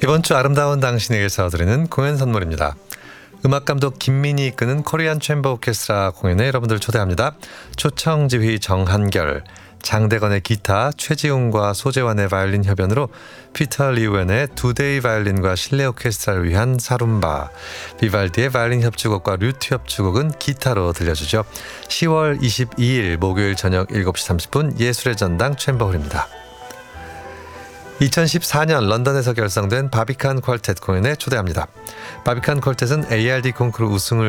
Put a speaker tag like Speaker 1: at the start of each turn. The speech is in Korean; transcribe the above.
Speaker 1: 이번 주 아름다운 당신에게서 드리는 공연 선물입니다. 음악감독 김민이 이끄는 코리안 챔버 오케스트라 공연에 여러분들 초대합니다. 초청 지휘 정한결, 장대건의 기타, 최지웅과 소재환의 바이올린 협연으로 피터 리우엔의 두데이 바이올린과 실내 오케스트라를 위한 사룸바, 비발디의 바이올린 협주곡과 류트 협주곡은 기타로 들려주죠. 10월 22일 목요일 저녁 7시 30분 예술의 전당 챔버홀입니다. 2014년 런던에서 결성된 바비칸 퀄텟 공연에 초대합니다. 바비칸 퀄텟은 ARD 콩쿠르 우승을